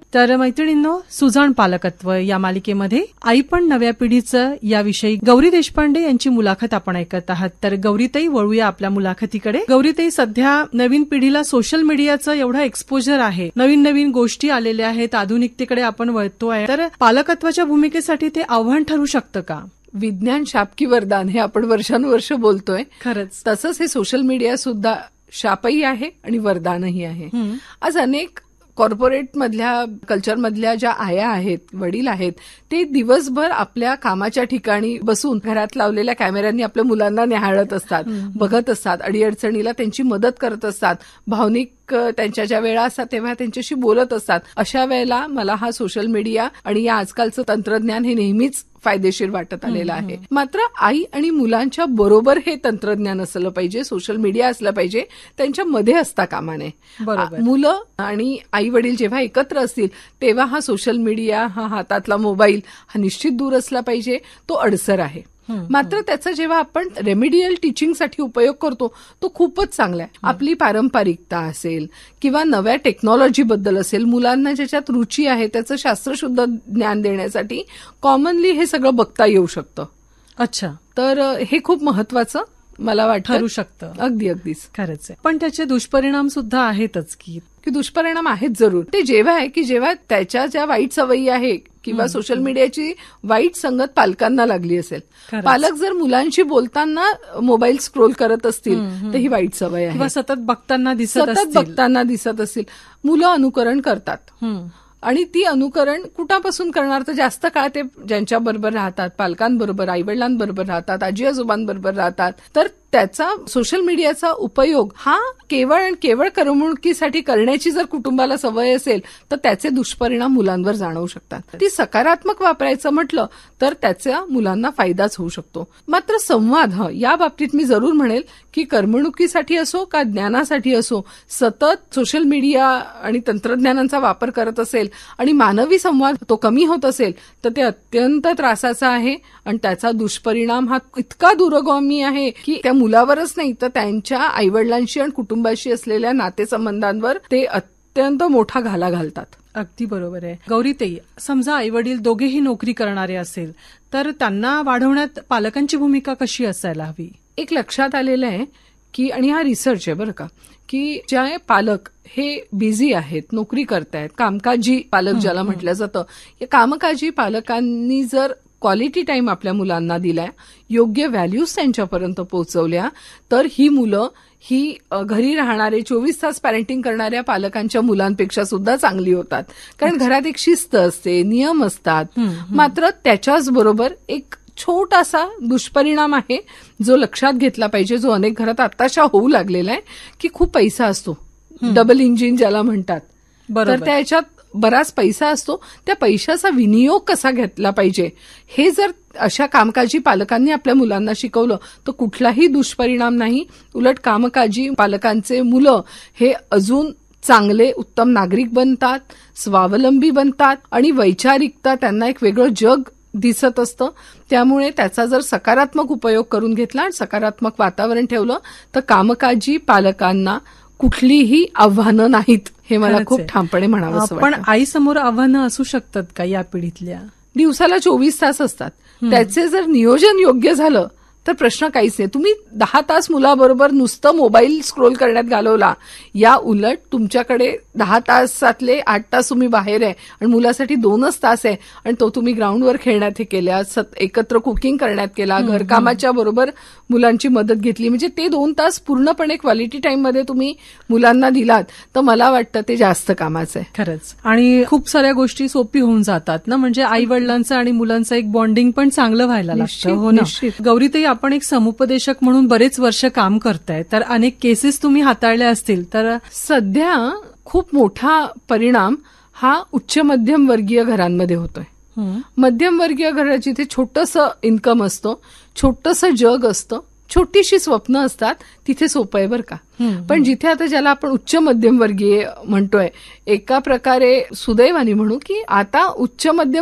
तर मैत्रिणींनो, सुजाण पालकत्व या मालिकेमध्ये आई पण नव्या पिढीचं याविषयी गौरी देशपांडे यांची मुलाखत आपण ऐकत आहात. तर गौरीताई, वळूया आपल्या मुलाखतीकडे. गौरीताई, सध्या नवीन पिढीला सोशल मीडियाचं एवढं एक्सपोजर आहे, नवीन नवीन गोष्टी आलेल्या आहेत, आधुनिकतेकडे आपण वळतोय, तर पालकत्वाच्या भूमिकेसाठी ते आव्हान ठरू शकतं का? विज्ञान शाप की वरदान हे आपण वर्षानुवर्ष बोलतोय. खरंच तसंच हे सोशल मीडिया सुद्धा शापही आहे आणि वरदानही आहे. आज अनेक कॉर्पोरेट मधल्या कल्चरमधल्या ज्या आया आहेत, वडील आहेत, ते दिवसभर आपल्या कामाच्या ठिकाणी बसून घरात लावलेल्या कॅमेऱ्यांनी आपल्या मुलांना निहाळत असतात, बघत असतात, अडीअडचणीला त्यांची मदत करत असतात, भावनिक त्यांच्या ज्या वेळा असतात तेव्हा त्यांच्याशी बोलत असतात. अशा वेळेला मला हा सोशल मीडिया आणि या आजकालचं तंत्रज्ञान हे नेहमीच फायदेशीर वाटत आलेलं आहे. मात्र आई आणि मुलांच्या बरोबर हे तंत्रज्ञान असलं पाहिजे, सोशल मीडिया असलं पाहिजे, त्यांच्या मध्ये असता कामा नये. मुलं आणि आई वडील जेव्हा एकत्र असतील तेव्हा हा सोशल मीडिया, हा हातातला मोबाईल हा निश्चित दूर असला पाहिजे. तो अडसर आहे. मात्र त्याचा जेव्हा आपण रेमेडियल टीचिंगसाठी उपयोग करतो तो खूपच चांगला आहे. आपली पारंपरिकता असेल किंवा नव्या टेक्नॉलॉजीबद्दल असेल, मुलांना ज्याच्यात रुची आहे त्याचं शास्त्रशुद्ध ज्ञान देण्यासाठी कॉमनली हे सगळं बघता येऊ शकतं. अच्छा, तर हे खूप महत्वाचं मला वाटतं ठरू शकतं. अगदीच खरंच आहे. पण त्याचे दुष्परिणाम सुद्धा आहेतच की दुष्परिणाम आहेत जरूर. ते जेव्हा आहे की जेव्हा त्याच्या ज्या वाईट सवयी आहे किंवा सोशल मीडियाची वाईट संगत पालकांना लागली असेल, पालक जर मुलांशी बोलताना मोबाईल स्क्रोल करत असतील तर ही वाईट सवय आहे. किंवा सतत बघताना दिसत असतील, मुलं अनुकरण करतात. आणि ती अनुकरण कुठापासून करणार, तर जास्त काळ ते ज्यांच्याबरोबर राहतात, पालकांबरोबर, आईवडिलांबरोबर राहतात, आजी आजोबांबरोबर राहतात, तर त्याचा सोशल मीडियाचा उपयोग हा केवळ करमणुकीसाठी करण्याची जर कुटुंबाला सवय असेल तर त्याचे दुष्परिणाम मुलांवर जाणवू शकतात. ती सकारात्मक वापरायचं म्हटलं तर त्याचा मुलांना फायदाच होऊ शकतो. मात्र संवाद या बाबतीत मी जरूर म्हणेल की करमणुकीसाठी असो का ज्ञानासाठी असो, सतत सोशल मीडिया आणि तंत्रज्ञानाचा वापर करत असेल आणि मानवी संवाद तो कमी होत असेल तर ते अत्यंत त्रासाचं आहे. आणि त्याचा दुष्परिणाम हा इतका दूरगामी आहे की त्या मुलावरच नाही तर त्यांच्या आईवडिलांशी आणि कुटुंबाशी असलेल्या नातेसंबंधांवर ते अत्यंत मोठा घाला घालतात. अगदी बरोबर आहे. गौरीताई, समजा आईवडील दोघेही नोकरी करणारे असेल तर त्यांना वाढवण्यात पालकांची भूमिका कशी असायला हवी? एक लक्षात आलेलं आहे की, आणि हा रिसर्च आहे बरं का, की ज्या पालक हे बिझी आहेत, नोकरी करतायत, कामकाजी पालक ज्याला म्हटलं जातं, या कामकाजी पालकांनी जर क्वालिटी टाइम आपल्या मुलांना दिलाय, योग्य व्हॅल्यूज त्यांच्यापर्यंत पोहोचवल्या, तर ही मुलं ही घरी राहणारे 24 तास पॅरेंटिंग करणाऱ्या पालकांच्या मुलांपेक्षा सुद्धा चांगली होतात. कारण घरात एक शिस्त असते, नियम असतात. मात्र त्याच्याच बरोबर एक छोटासा दुष्परिणाम आहे जो लक्षात घेतला पाहिजे, जो अनेक घरात आत्ताशा होऊ लागलेला आहे, की खूप पैसा असतो, डबल इंजिन ज्याला म्हणतात. तर त्याच्यात बराच पैसा असतो, त्या पैशाचा विनियोग कसा घेतला पाहिजे हे जर अशा कामकाजी पालकांनी आपल्या मुलांना शिकवलं तर कुठलाही दुष्परिणाम नाही. उलट कामकाजी पालकांचे मुलं हे अजून चांगले उत्तम नागरिक बनतात, स्वावलंबी बनतात आणि वैचारिकता त्यांना एक वेगळं जग दिसत असतं. त्यामुळे त्याचा जर सकारात्मक उपयोग करून घेतला आणि सकारात्मक वातावरण ठेवलं तर कामकाजी पालकांना कुठलीही आव्हानं नाहीत, हे मला खूप ठामपणे म्हणावं असं वाटतं. पण आईसमोर आव्हानं असू शकतात का या पिढीतल्या? दिवसाला 24 तास असतात, त्याचे जर नियोजन योग्य झालं तर प्रश्न काहीच नाही. तुम्ही 10 तास मुलाबरोबर नुसतं मोबाईल स्क्रोल करण्यात घालवला, या उलट तुमच्याकडे 10 तासातले 8 तास तुम्ही बाहेर आहे आणि मुलासाठी 2च तास आहे आणि तो तुम्ही ग्राउंडवर खेळण्यात हे केल्या, एकत्र कुकिंग करण्यात केला, घरकामाच्या बरोबर मुलांची मदत घेतली, म्हणजे ते 2 तास पूर्णपणे क्वालिटी टाइम मध्ये तुम्ही मुलांना दिलात तर मला वाटतं ते जास्त कामाचं आहे. खरंच. आणि खूप साऱ्या गोष्टी सोपी होऊन जातात ना, म्हणजे आई वडिलांचं आणि मुलांचं एक बॉन्डिंग पण चांगलं व्हायला लागतं. हो ना. गौरीताई, आपण एक समुपदेशक म्हणून बरेच वर्ष काम करताय, तर अनेक केसेस तुम्ही हाताळल्या असतील, तर सध्या खूप मोठा परिणाम हा उच्च मध्यम वर्गीय घरांमध्ये होतोय. मध्यमवर्गीय घरात जिथे छोटंसं इन्कम असतं, छोटंसं जग असतं, छोटीशी स्वप्न असतात, तिथे सोपं आहे बरं का. पण जिथे आता ज्याला आपण उच्च मध्यमवर्गीय म्हणतोय, एका प्रकारे सुदैवाने म्हणू की आता उच्च मध्यम